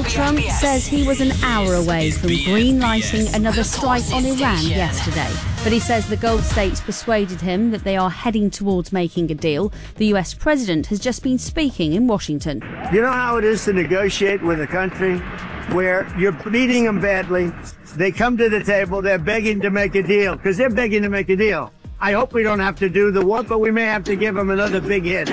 Donald Trump says he was an hour away from green-lighting another strike on Iran yesterday. But he says the Gulf states persuaded him that they are heading towards making a deal. The US president has just been speaking in Washington. You know how it is to negotiate with a country where you're beating them badly. They come to the table, they're begging to make a deal, because they're begging to make a deal. I hope we don't have to do the work, but we may have to give them another big hit.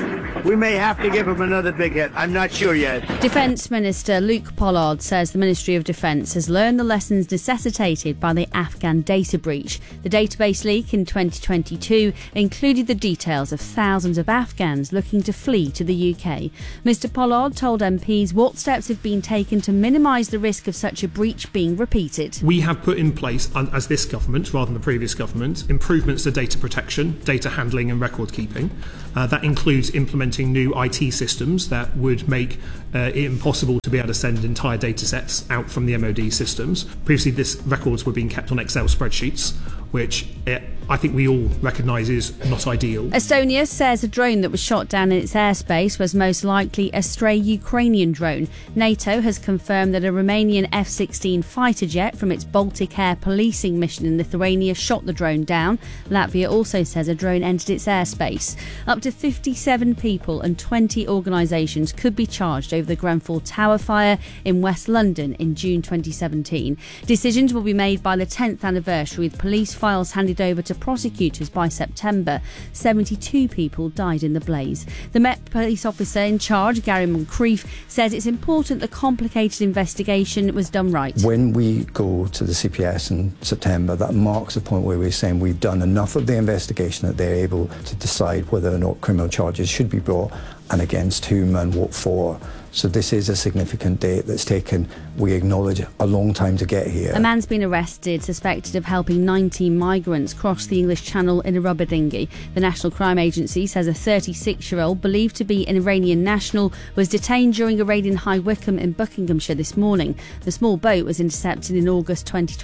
I'm not sure yet. Defence Minister Luke Pollard says the Ministry of Defence has learned the lessons necessitated by the Afghan data breach. The database leak in 2022 included the details of thousands of Afghans looking to flee to the UK. Mr Pollard told MPs what steps have been taken to minimise the risk of such a breach being repeated. We have put in place, as this government rather than the previous government, improvements to data protection, data handling and record keeping. That includes implementing new IT systems that would make it impossible to be able to send entire data sets out from the MOD systems. Previously, these records were being kept on Excel spreadsheets, which I think we all recognise is not ideal. Estonia says a drone that was shot down in its airspace was most likely a stray Ukrainian drone. NATO has confirmed that a Romanian F-16 fighter jet from its Baltic Air policing mission in Lithuania shot the drone down. Latvia also says a drone entered its airspace. Up to 57 people and 20 organisations could be charged over the Grenfell Tower fire in West London in June 2017. Decisions will be made by the 10th anniversary, with police files handed over to prosecutors by September. 72 people died in the blaze. The Met police officer in charge, Gary Moncrief, says it's important the complicated investigation was done right. When we go to the CPS in September, that marks the point where we're saying we've done enough of the investigation that they're able to decide whether or not criminal charges should be brought and against whom and what for. So this is a significant date that's taken, we acknowledge, a long time to get here. A man's been arrested, suspected of helping 19 migrants cross the English Channel in a rubber dinghy. The National Crime Agency says a 36-year-old, believed to be an Iranian national, was detained during a raid in High Wycombe in Buckinghamshire this morning. The small boat was intercepted in August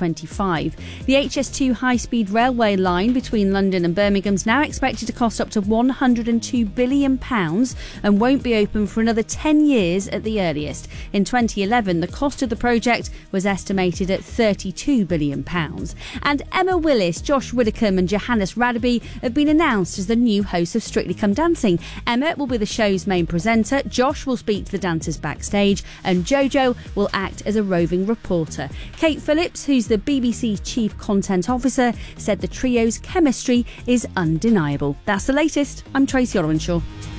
2025. The HS2 high-speed railway line between London and Birmingham is now expected to cost up to £102 billion and won't be open for another 10 years at the earliest. In 2011, the cost of the project was estimated at £32 billion. And Emma Willis, Josh Widdicombe and Johannes Radaby have been announced as the new hosts of Strictly Come Dancing. Emma will be the show's main presenter, Josh will speak to the dancers backstage, and Jojo will act as a roving reporter. Kate Phillips, who's the BBC Chief Content Officer, said the trio's chemistry is undeniable. That's the latest. I'm Tracy Orwenshaw.